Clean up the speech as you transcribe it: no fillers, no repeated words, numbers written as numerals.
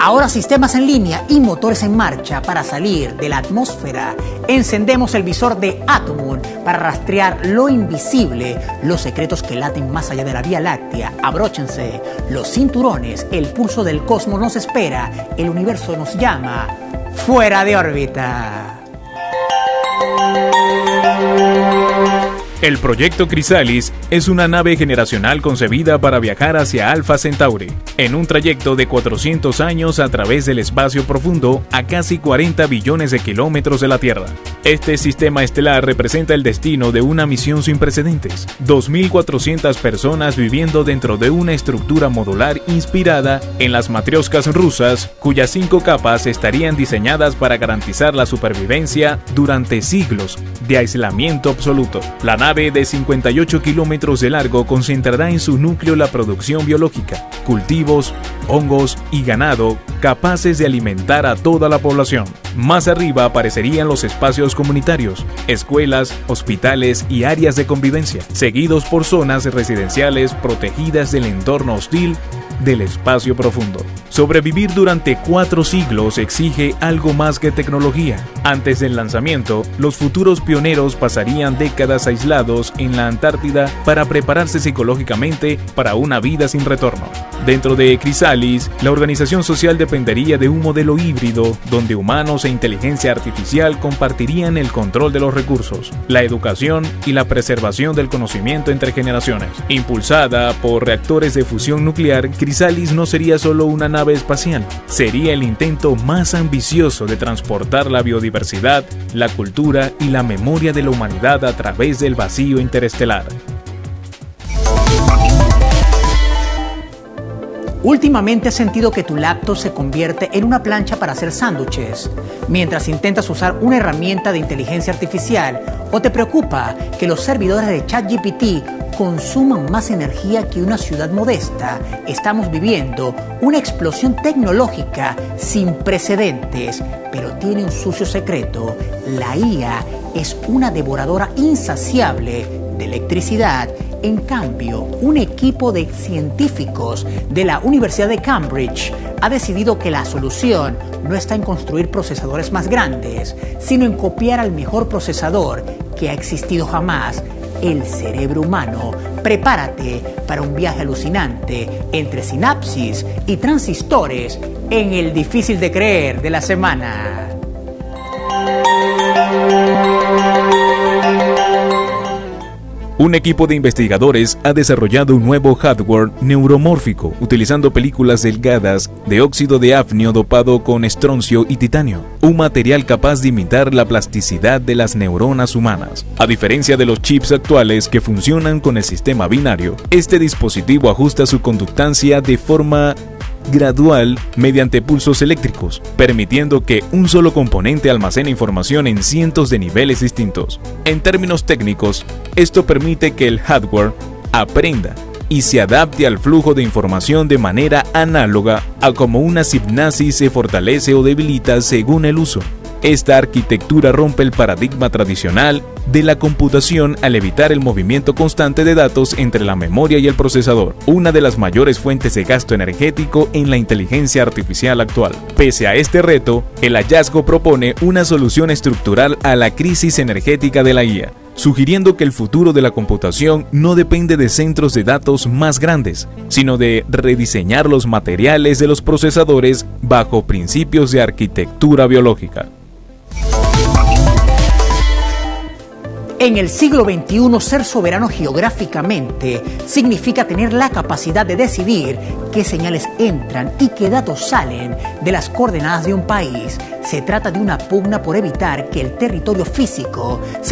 Ahora sistemas en línea y motores en marcha para salir de la atmósfera. Encendemos el visor de Atomun para rastrear lo invisible, los secretos que laten más allá de la Vía Láctea. Abróchense los cinturones, el pulso del cosmos nos espera, el universo nos llama. Fuera de órbita. El proyecto Chrysalis es una nave generacional concebida para viajar hacia Alpha Centauri, en un trayecto de 400 años a través del espacio profundo a casi 40 billones de kilómetros de la Tierra. Este sistema estelar representa el destino de una misión sin precedentes. 2.400 personas viviendo dentro de una estructura modular inspirada en las matrioscas rusas, cuyas 5 capas estarían diseñadas para garantizar la supervivencia durante siglos de aislamiento absoluto. La nave de 58 kilómetros de largo concentrará en su núcleo la producción biológica, cultivos, hongos y ganado capaces de alimentar a toda la población. Más arriba aparecerían los espacios comunitarios, escuelas, hospitales y áreas de convivencia, seguidos por zonas residenciales protegidas del entorno hostil del espacio profundo. Sobrevivir durante 4 siglos exige algo más que tecnología. Antes del lanzamiento, los futuros pioneros pasarían décadas aislados en la Antártida para prepararse psicológicamente para una vida sin retorno. Dentro de Chrysalis, la organización social dependería de un modelo híbrido donde humanos e inteligencia artificial compartirían el control de los recursos, la educación y la preservación del conocimiento entre generaciones. Impulsada por reactores de fusión nuclear, Chrysalis no sería solo una nave espacial, sería el intento más ambicioso de transportar la biodiversidad, la cultura y la memoria de la humanidad a través del vacío interestelar. Últimamente has sentido que tu laptop se convierte en una plancha para hacer sándwiches, mientras intentas usar una herramienta de inteligencia artificial, o te preocupa que los servidores de ChatGPT consuman más energía que una ciudad modesta. Estamos viviendo una explosión tecnológica sin precedentes, pero tiene un sucio secreto. La IA es una devoradora insaciable de electricidad. En cambio, un equipo de científicos de la Universidad de Cambridge ha decidido que la solución no está en construir procesadores más grandes, sino en copiar al mejor procesador que ha existido jamás, el cerebro humano. Prepárate para un viaje alucinante entre sinapsis y transistores en el difícil de creer de la semana. Un equipo de investigadores ha desarrollado un nuevo hardware neuromórfico utilizando películas delgadas de óxido de hafnio dopado con estroncio y titanio, un material capaz de imitar la plasticidad de las neuronas humanas. A diferencia de los chips actuales que funcionan con el sistema binario, este dispositivo ajusta su conductancia de forma gradual mediante pulsos eléctricos, permitiendo que un solo componente almacene información en cientos de niveles distintos. En términos técnicos, esto permite que el hardware aprenda y se adapte al flujo de información de manera análoga a cómo una sinapsis se fortalece o debilita según el uso. Esta arquitectura rompe el paradigma tradicional de la computación al evitar el movimiento constante de datos entre la memoria y el procesador, una de las mayores fuentes de gasto energético en la inteligencia artificial actual. Pese a este reto, el hallazgo propone una solución estructural a la crisis energética de la IA, sugiriendo que el futuro de la computación no depende de centros de datos más grandes, sino de rediseñar los materiales de los procesadores bajo principios de arquitectura biológica. En el siglo XXI, ser soberano geográficamente significa tener la capacidad de decidir qué señales entran y qué datos salen de las coordenadas de un país. Se trata de una pugna por evitar que el territorio físico